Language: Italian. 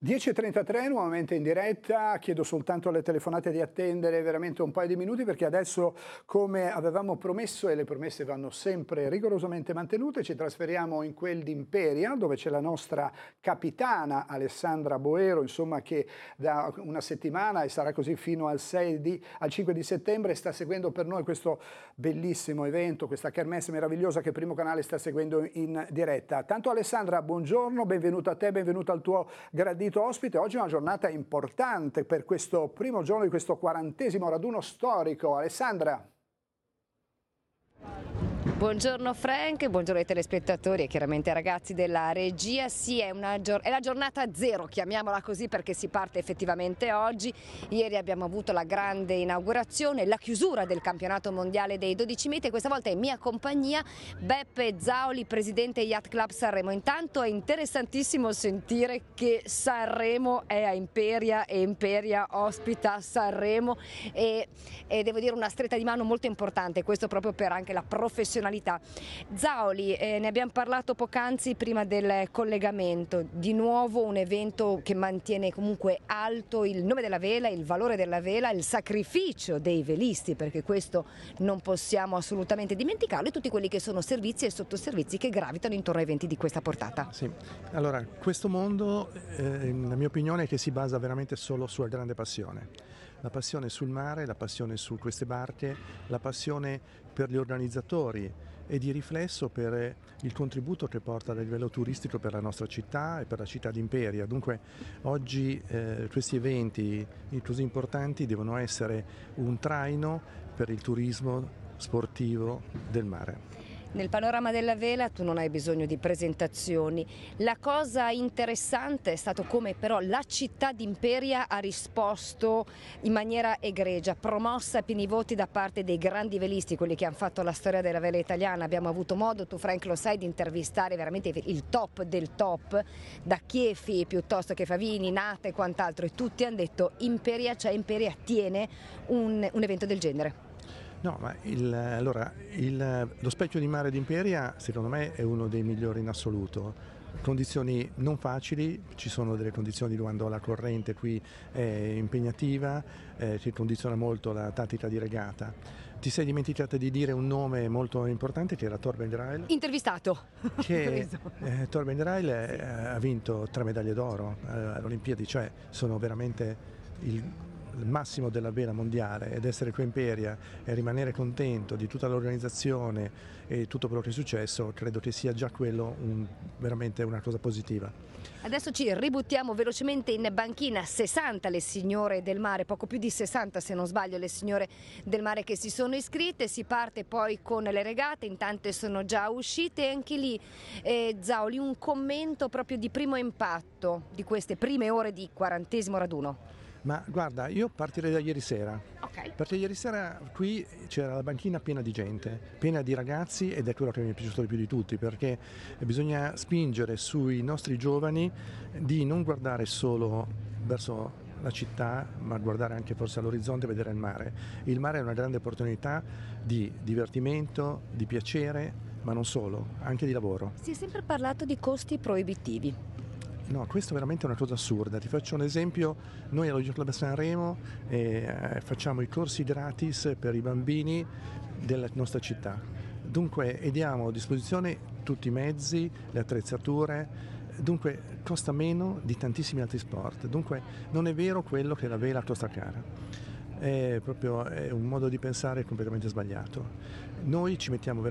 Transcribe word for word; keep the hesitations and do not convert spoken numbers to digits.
dieci e trentatré, nuovamente in diretta, chiedo soltanto alle telefonate di attendere veramente un paio di minuti perché adesso, come avevamo promesso, e le promesse vanno sempre rigorosamente mantenute, ci trasferiamo in quel di Imperia dove c'è la nostra capitana Alessandra Boero, insomma, che da una settimana e sarà così fino al, sei di, al cinque di settembre sta seguendo per noi questo bellissimo evento, questa kermesse meravigliosa che Primo Canale sta seguendo in diretta. Tanto Alessandra, buongiorno, benvenuta a te, benvenuta al tuo gradito ospite. Oggi è una giornata importante per questo primo giorno di questo quarantesimo raduno storico. Alessandra. Buongiorno Frank, buongiorno ai telespettatori e chiaramente ai ragazzi della regia. Sì, è, una, è la giornata zero, chiamiamola così, perché si parte effettivamente oggi. Ieri abbiamo avuto la grande inaugurazione, la chiusura del campionato mondiale dei dodici metri. Questa volta in mia compagnia Beppe Zauli, presidente Yacht Club Sanremo. Intanto è interessantissimo sentire che Sanremo è a Imperia e Imperia ospita Sanremo e, e devo dire una stretta di mano molto importante, questo proprio per anche la professionalità. Zauli, eh, ne abbiamo parlato poc'anzi prima del collegamento, di nuovo un evento che mantiene comunque alto il nome della vela, il valore della vela, il sacrificio dei velisti, perché questo non possiamo assolutamente dimenticarlo, e tutti quelli che sono servizi e sottoservizi che gravitano intorno a eventi di questa portata. Sì, allora questo mondo, eh, la mia opinione è che si basa veramente solo sulla grande passione. La passione sul mare, la passione su queste barche, la passione per gli organizzatori e di riflesso per il contributo che porta a livello turistico per la nostra città e per la città di Imperia. Dunque oggi eh, questi eventi così importanti devono essere un traino per il turismo sportivo del mare. Nel panorama della vela tu non hai bisogno di presentazioni. La cosa interessante è stato come però la città di Imperia ha risposto in maniera egregia, promossa a pieni voti da parte dei grandi velisti, quelli che hanno fatto la storia della vela italiana. Abbiamo avuto modo, tu Frank lo sai, di intervistare veramente il top del top, da Chiefi piuttosto che Favini, Nate e quant'altro, e tutti hanno detto Imperia, cioè Imperia tiene un, un evento del genere. No, ma il, allora, il, lo specchio di mare di Imperia secondo me è uno dei migliori in assoluto. Condizioni non facili, ci sono delle condizioni quando la corrente qui è impegnativa, eh, che condiziona molto la tattica di regata. Ti sei dimenticata di dire un nome molto importante che era Torben Grail. Intervistato. Che eh, Torben Grail eh, sì. ha vinto tre medaglie d'oro eh, alle Olimpiadi, cioè sono veramente il il massimo della vela mondiale, ed essere qui in Imperia e rimanere contento di tutta l'organizzazione e tutto quello che è successo, credo che sia già quello un, veramente una cosa positiva. Adesso ci ributtiamo velocemente in banchina, sessanta le signore del mare, poco più di sessanta se non sbaglio le signore del mare che si sono iscritte, si parte poi con le regate, intanto sono già uscite, e anche lì eh, Zauli, un commento proprio di primo impatto di queste prime ore di quarantesimo raduno. Ma guarda, io partirei da ieri sera, okay. Perché ieri sera qui c'era la banchina piena di gente, piena di ragazzi, ed è quello che mi è piaciuto di più di tutti, perché bisogna spingere sui nostri giovani di non guardare solo verso la città, ma guardare anche forse all'orizzonte e vedere il mare. Il mare è una grande opportunità di divertimento, di piacere, ma non solo, anche di lavoro. Si è sempre parlato di costi proibitivi. No, questo è veramente una cosa assurda. Ti faccio un esempio: noi allo Yacht Club Sanremo eh, facciamo i corsi gratis per i bambini della nostra città. Dunque, e diamo a disposizione tutti i mezzi, le attrezzature, dunque costa meno di tantissimi altri sport. Dunque non è vero quello che la vela costa cara. È proprio è un modo di pensare completamente sbagliato. Noi ci mettiamo veramente